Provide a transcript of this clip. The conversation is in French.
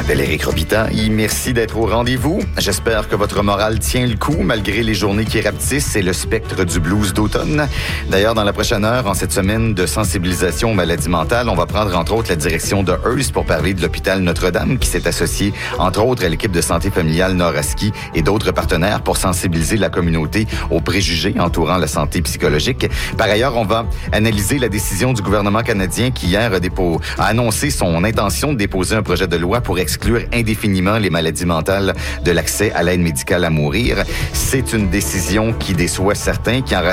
m'appelle Éric Robitaille. Merci d'être au rendez-vous. J'espère que votre morale tient le coup malgré les journées qui rapetissent et le spectre du blues d'automne. D'ailleurs, dans la prochaine heure, en cette semaine de sensibilisation aux maladies mentales, on va prendre entre autres la direction de Hearst pour parler de l'hôpital Notre-Dame qui s'est associé entre autres à l'équipe de santé familiale Nord-Aski et d'autres partenaires pour sensibiliser la communauté aux préjugés entourant la santé psychologique. Par ailleurs, on va analyser la décision du gouvernement canadien qui hier a annoncé son intention de déposer un projet de loi pour exclure indéfiniment les maladies mentales de l'accès à l'aide médicale à mourir. C'est une décision qui déçoit certains, qui en